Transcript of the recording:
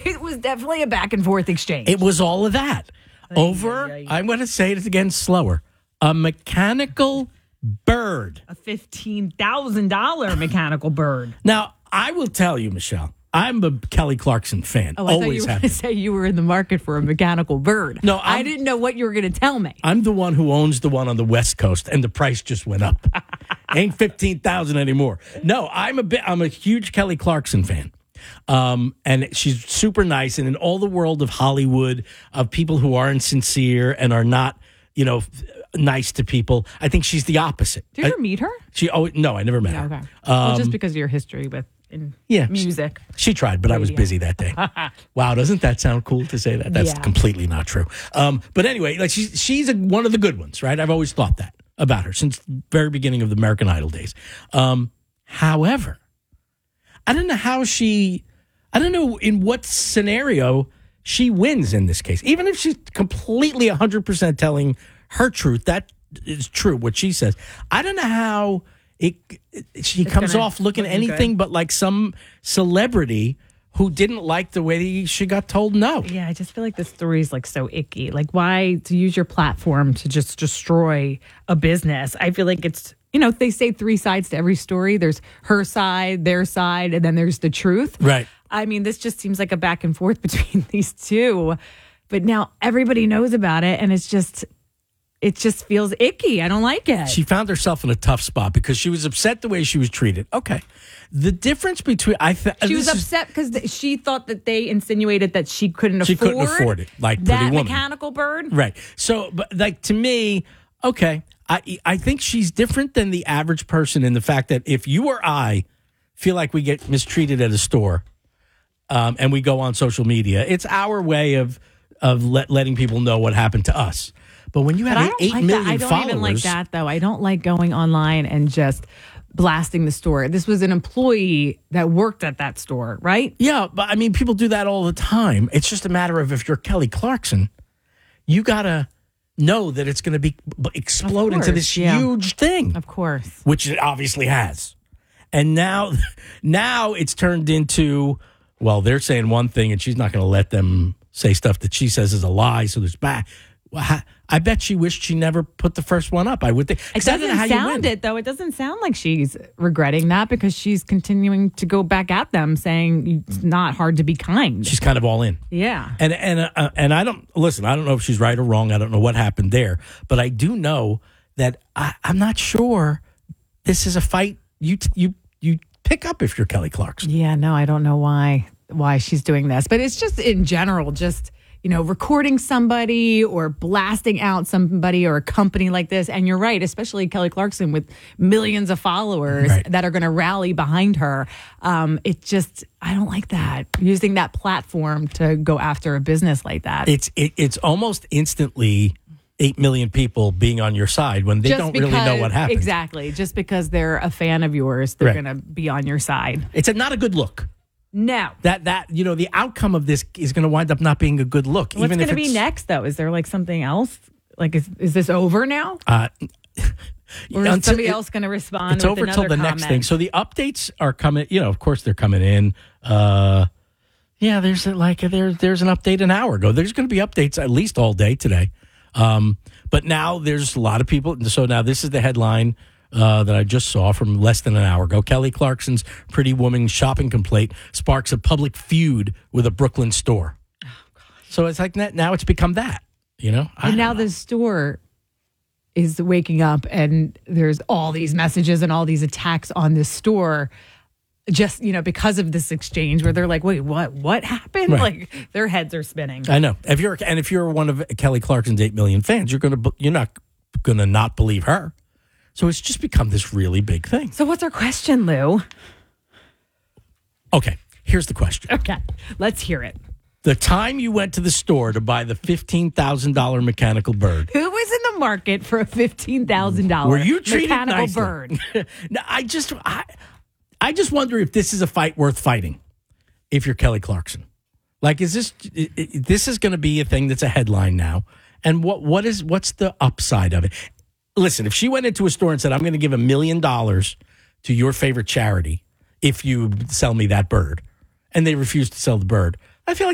It was definitely a back and forth exchange. It was all of that. I'm going to say it again slower, a mechanical bird. A $15,000 mechanical bird. Now, I will tell you, Michelle, I'm a Kelly Clarkson fan. Oh, I thought you Always were going have to been. say you were in the market for a mechanical bird. No, I didn't know what you were going to tell me. I'm the one who owns the one on the West Coast, and the price just went up. Ain't $15,000 anymore. No, I'm a huge Kelly Clarkson fan. And she's super nice. And in all the world of Hollywood, of people who aren't sincere and are not, nice to people, I think she's the opposite. Did you ever meet her? No, I never met her. Okay. Well, just because of your history with music. She tried, but I was busy that day. Wow, doesn't that sound cool to say that? That's completely not true. But anyway, like she's one of the good ones, right? I've always thought that about her since the very beginning of the American Idol days. However, I don't know in what scenario she wins in this case. Even if she's completely 100% telling her truth, that is true, what she says. I don't know how she comes off looking anything but like some celebrity who didn't like the way she got told no. Yeah, I just feel like this story is like so icky. Like, why to use your platform to just destroy a business? I feel like it's, they say three sides to every story. There's her side, their side, and then there's the truth. Right. I mean, this just seems like a back and forth between these two. But now everybody knows about it, and it just feels icky. I don't like it. She found herself in a tough spot because she was upset the way she was treated. Okay. The difference between... She was upset because she thought that they insinuated that she couldn't afford it, like that Pretty Woman. mechanical bird. Right. So, but like to me, okay, I think she's different than the average person in the fact that if you or I feel like we get mistreated at a store and we go on social media, it's our way of letting people know what happened to us. But when you have 8 million followers... I don't even like that, though. I don't like going online and just blasting the store. This was an employee that worked at that store, right? Yeah, but I mean, people do that all the time. It's just a matter of if you're Kelly Clarkson, you got to know that it's going to explode into this huge thing. Of course. Which it obviously has. And now it's turned into, well, they're saying one thing and she's not going to let them say stuff that she says is a lie, so there's back. I bet she wished she never put the first one up. I would think. It doesn't sound it, though. It doesn't sound like she's regretting that because she's continuing to go back at them, saying it's not hard to be kind. She's kind of all in. Yeah. And I don't know if she's right or wrong. I don't know what happened there, but I do know that I'm not sure this is a fight you pick up if you're Kelly Clarkson. Yeah. No, I don't know why she's doing this, but it's just in general, just. Recording somebody or blasting out somebody or a company like this. And you're right, especially Kelly Clarkson with millions of followers that are going to rally behind her. I don't like that. Using that platform to go after a business like that. It's almost instantly 8 million people being on your side when they don't really know what happened. Exactly. Just because they're a fan of yours, they're going to be on your side. It's not a good look. No. That the outcome of this is going to wind up not being a good look. What's going to be next, though? Is there like something else? Like, is this over now? Or is somebody else going to respond? It's over till the next thing. So the updates are coming. Of course, they're coming in. There's an update an hour ago. There's going to be updates at least all day today. But now there's a lot of people. So now this is the headline that I just saw from less than an hour ago. Kelly Clarkson's Pretty Woman shopping complaint sparks a public feud with a Brooklyn store. Oh, God. So it's like now it's become that, And now the store is waking up and there's all these messages and all these attacks on this store just, because of this exchange where they're like, wait, what happened? Right. Like their heads are spinning. I know. If you're one of Kelly Clarkson's 8 million fans, you're not going to not believe her. So it's just become this really big thing. So what's our question, Lou? Okay, here's the question. Okay, let's hear it. The time you went to the store to buy the $15,000 mechanical bird. Who was in the market for a $15,000 Were you treated mechanical nicely? bird? No, I just wonder if this is a fight worth fighting if you're Kelly Clarkson. Like, is this is going to be a thing that's a headline now? And what's the upside of it? Listen, if she went into a store and said, I'm going to give $1 million to your favorite charity if you sell me that bird, and they refused to sell the bird, I feel like